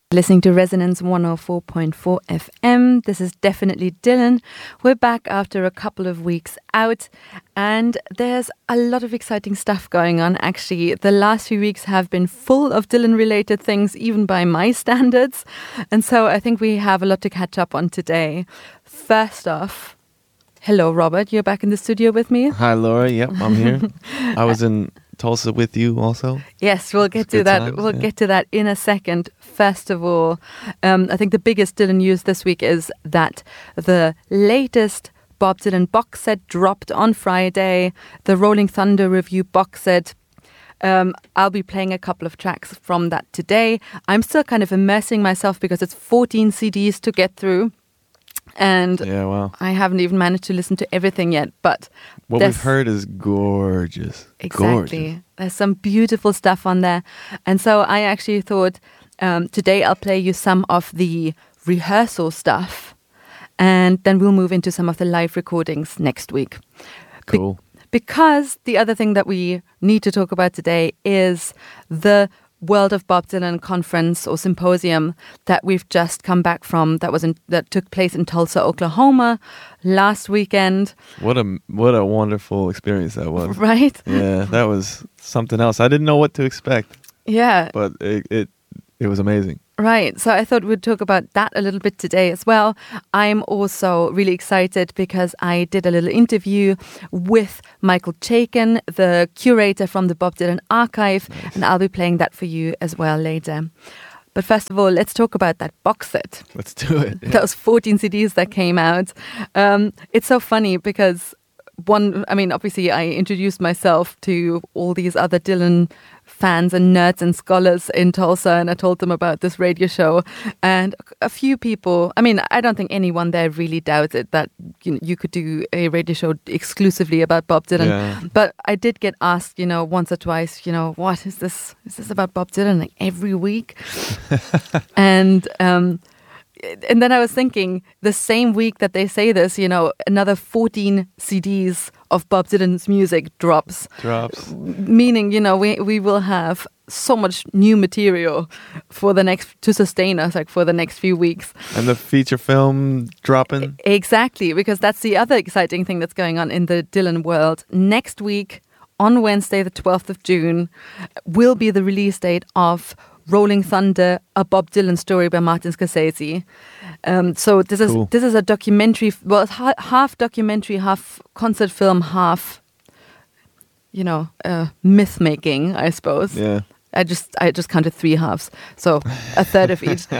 Listening to Resonance 104.4 FM. This is definitely Dylan. We're back after a couple of weeks out, and there's a lot of exciting stuff going on. Actually, the last few weeks have been full of Dylan-related things, even by my standards. And so I think we have a lot to catch up on today. First off, hello, Robert. You're back in the studio with me? Hi, Laura. Yep, I'm here. I was in Tulsa with you also. Yes, we'll get to that. Times, we'll get to that in a second. First of all, I think the biggest Dylan news this week is that the latest Bob Dylan box set dropped on Friday, the Rolling Thunder Review box set. I'll be playing a couple of tracks from that today. I'm still kind of immersing myself because it's 14 CDs to get through. And yeah, wow. I haven't even managed to listen to everything yet, but what we've heard is gorgeous. Exactly. Gorgeous. There's some beautiful stuff on there. And so I actually thought today I'll play you some of the rehearsal stuff, and then we'll move into some of the live recordings next week. Cool. Because the other thing that we need to talk about today is the World of Bob Dylan conference or symposium that we've just come back from, that took place in Tulsa, Oklahoma last weekend. What a wonderful experience that was. Right? Yeah, that was something else. I didn't know what to expect. Yeah. But it was amazing. Right. So I thought we'd talk about that a little bit today as well. I'm also really excited because I did a little interview with Michael Chaikin, the curator from the Bob Dylan Archive, Nice. and I'll be playing that for you as well later. But first of all, let's talk about that box set. Let's do it. Yeah. Those 14 CDs that came out. It's so funny because obviously I introduced myself to all these other Dylan fans and nerds and scholars in Tulsa, and I told them about this radio show. And a few people, I don't think anyone there really doubted that you could do a radio show exclusively about Bob Dylan. Yeah. But I did get asked, once or twice, what is this? Is this about Bob Dylan like every week? And then I was thinking, the same week that they say this, another 14 CDs of Bob Dylan's music drops. Meaning, we will have so much new material to sustain us, like for the next few weeks. And the feature film dropping. Exactly, because that's the other exciting thing that's going on in the Dylan world. Next week, on Wednesday, the 12th of June, will be the release date of Rolling Thunder, a Bob Dylan story by Martin Scorsese. So this is Cool. This is a documentary, well, it's half documentary, half concert film, half, myth making, I suppose. Yeah. I just counted 3 halves, so a third of each.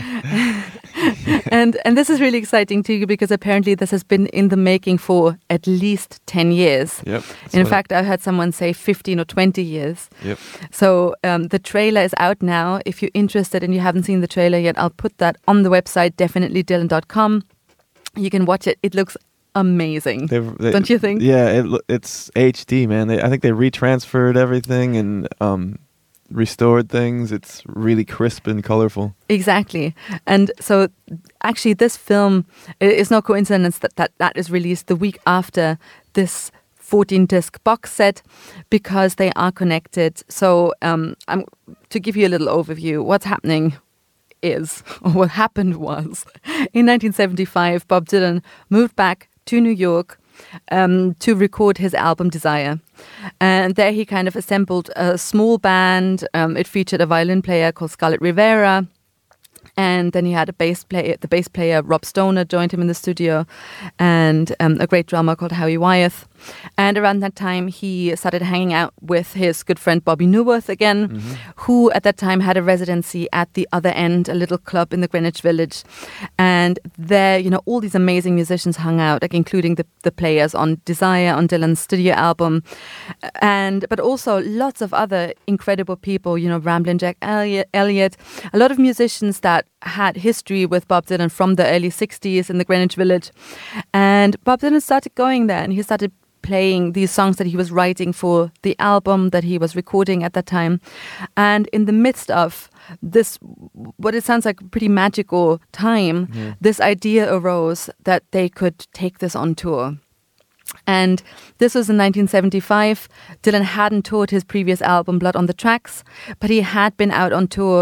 And this is really exciting too, because apparently this has been in the making for at least 10 years. Yep. In fact, I've heard someone say 15 or 20 years. Yep. So the trailer is out now. If you're interested and you haven't seen the trailer yet, I'll put that on the website, definitelydylan.com. You can watch it. It looks amazing. Don't you think? Yeah, it's HD, man. I think they retransferred everything and restored things. It's really crisp and colorful. Exactly. And so actually this film, it's no coincidence that is released the week after this 14-disc box set, because they are connected. So to give you a little overview, what's happening is, or what happened was, in 1975, Bob Dylan moved back to New York to record his album Desire. And there he kind of assembled a small band. It featured a violin player called Scarlett Rivera. And then he had the bass player Rob Stoner joined him in the studio, and a great drummer called Howie Wyeth. And around that time, he started hanging out with his good friend Bobby Newworth again, who at that time had a residency at the Other End, a little club in the Greenwich Village. And there, all these amazing musicians hung out, like including the players on Desire, on Dylan's studio album, but also lots of other incredible people, Ramblin' Jack Elliott, a lot of musicians that had history with Bob Dylan from the early 60s in the Greenwich Village. And Bob Dylan started going there, and he started playing these songs that he was writing for the album that he was recording at that time. And in the midst of this, what it sounds like a pretty magical time, this idea arose that they could take this on tour. And this was in 1975. Dylan hadn't toured his previous album, Blood on the Tracks, but he had been out on tour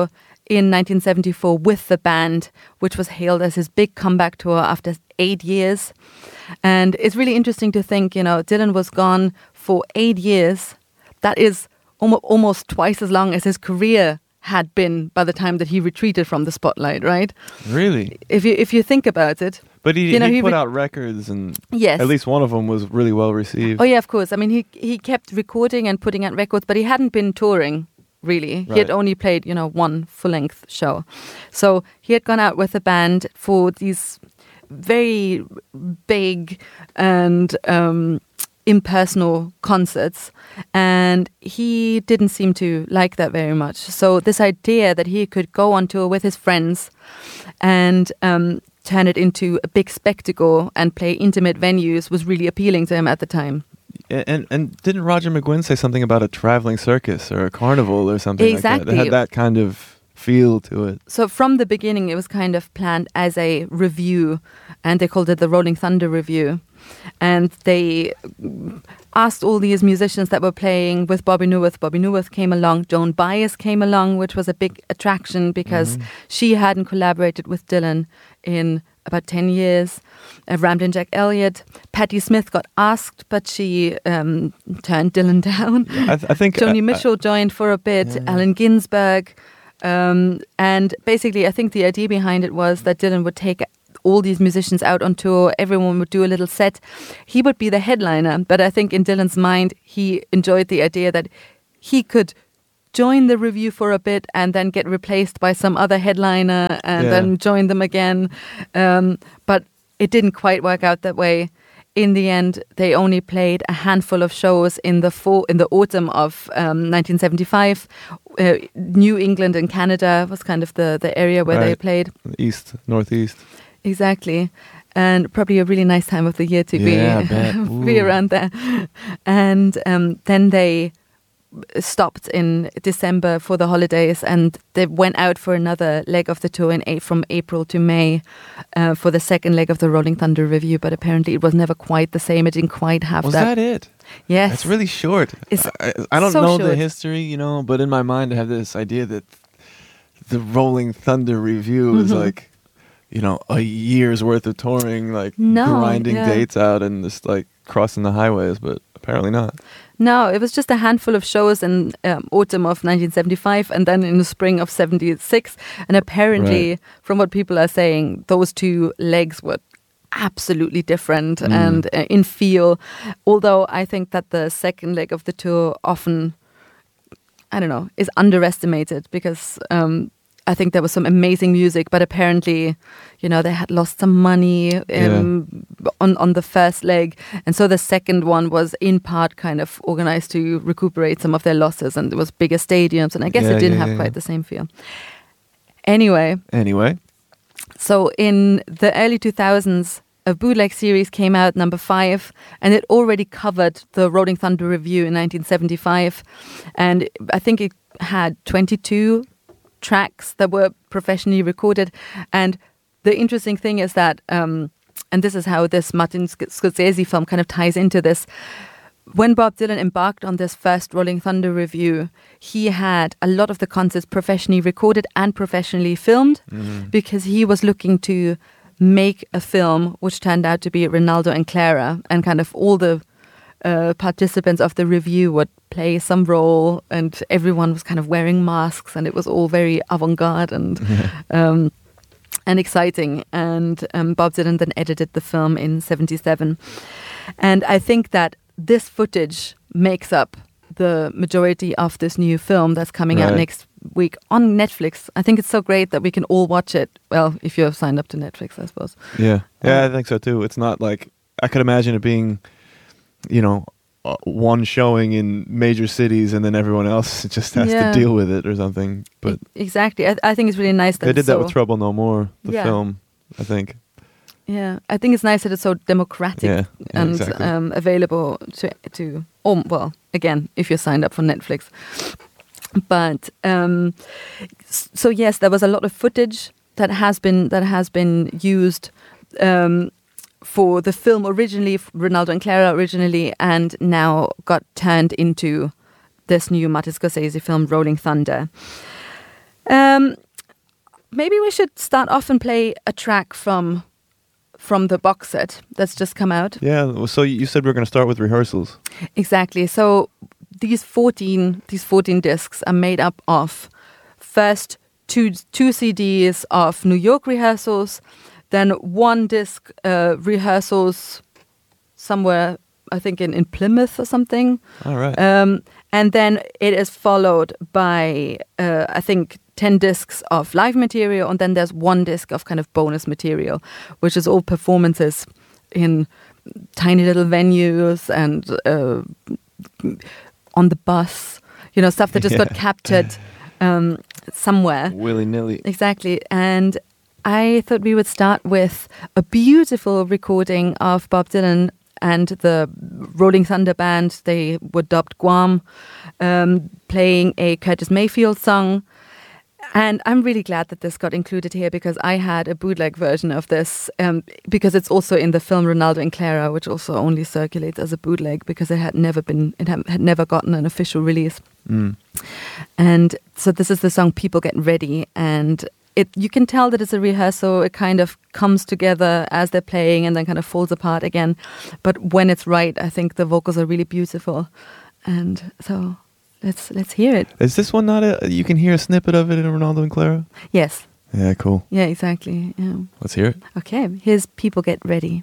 in 1974 with the band, which was hailed as his big comeback tour after 8 years. And it's really interesting to think, Dylan was gone for 8 years. That is almost twice as long as his career had been by the time that he retreated from the spotlight, right? Really? If you think about it. But he put out records, and yes, at least one of them was really well received. Oh yeah, of course. I mean, he kept recording and putting out records, but he hadn't been touring, really. Right. He had only played, one full-length show. So he had gone out with a band for these very big and impersonal concerts, and he didn't seem to like that very much. So this idea that he could go on tour with his friends and turn it into a big spectacle and play intimate venues was really appealing to him at the time. And didn't Roger McGuinn say something about a traveling circus or a carnival or something exactly. like that? It had that kind of feel to it. So from the beginning, it was kind of planned as a review, and they called it the Rolling Thunder Review. And they asked all these musicians that were playing with Bobby Newirth. Bobby Newirth came along. Joan Baez came along, which was a big attraction because she hadn't collaborated with Dylan in about 10 years. Ramblin' Jack Elliott. Patti Smith got asked, but she turned Dylan down. I think Joni Mitchell joined for a bit. Allen Ginsberg. And basically, I think the idea behind it was that Dylan would take all these musicians out on tour. Everyone would do a little set. He would be the headliner, but I think in Dylan's mind, he enjoyed the idea that he could join the review for a bit and then get replaced by some other headliner and then join them again. But it didn't quite work out that way. In the end, they only played a handful of shows in the autumn of 1975. New England and Canada was kind of the area where they played. East, Northeast. Exactly. And probably a really nice time of the year to be around there. And then they stopped in December for the holidays, and they went out for another leg of the tour from April to May for the second leg of the Rolling Thunder Review. But apparently it was never quite the same. It didn't quite have Was that it? Yes. It's really short. I don't know the history, but in my mind I have this idea that the Rolling Thunder Review is like, a year's worth of touring, like grinding dates out and just like crossing the highways, but apparently not. No, it was just a handful of shows in autumn of 1975 and then in the spring of 76. And apparently, from what people are saying, those two legs were absolutely different and in feel. Although I think that the second leg of the tour often, is underestimated because I think there was some amazing music, but apparently, they had lost some money on the first leg. And so the second one was in part kind of organized to recuperate some of their losses, and it was bigger stadiums, and I guess it didn't have quite the same feel. Anyway. So in the early 2000s, a bootleg series came out, number 5, and it already covered the Rolling Thunder Review in 1975. And I think it had 22 tracks that were professionally recorded. And the interesting thing is that, and this is how this Martin Scorsese film kind of ties into this, when Bob Dylan embarked on this first Rolling Thunder Review, he had a lot of the concerts professionally recorded and professionally filmed because he was looking to make a film which turned out to be Rinaldo and Clara, and kind of all the participants of the review would play some role, and everyone was kind of wearing masks, and it was all very avant-garde and exciting. And Bob Dylan then edited the film in 77. And I think that this footage makes up the majority of this new film that's coming out next week on Netflix. I think it's so great that we can all watch it. Well, if you're signed up to Netflix, I suppose. Yeah, I think so too. It's not like, I could imagine it being, one showing in major cities and then everyone else just has to deal with it or something. But exactly. I think it's really nice that they did that with Trouble No More, the film, I think. Yeah, I think it's nice that it's so democratic and available to again, if you're signed up for Netflix. But so yes, there was a lot of footage that has been used for the film originally, Rinaldo and Clara originally, and now got turned into this new Martin Scorsese film, Rolling Thunder. maybe we should start off and play a track from the box set that's just come out. Yeah, so you said we're going to start with rehearsals. Exactly. So these 14 discs are made up of first two CDs of New York rehearsals, then one disc rehearsals somewhere, I think in Plymouth or something. All right. And then it is followed by, I think, 10 discs of live material, and then there's one disc of kind of bonus material, which is all performances in tiny little venues and on the bus, stuff that just got captured somewhere. Willy-nilly. Exactly. And I thought we would start with a beautiful recording of Bob Dylan and the Rolling Thunder Band. They were dubbed Guam, playing a Curtis Mayfield song. And I'm really glad that this got included here, because I had a bootleg version of this, because it's also in the film Ronaldo and Clara, which also only circulates as a bootleg because it had never gotten an official release. Mm. And so this is the song People Get Ready, and you can tell that it's a rehearsal. It kind of comes together as they're playing and then kind of falls apart again. But when it's right, I think the vocals are really beautiful. And so let's hear it. Is this one you can hear a snippet of it in Ronaldo and Clara? Yes. Yeah, cool. Yeah, exactly. Yeah. Let's hear it. Okay, here's People Get Ready.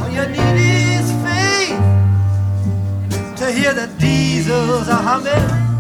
Hear the diesels are humming.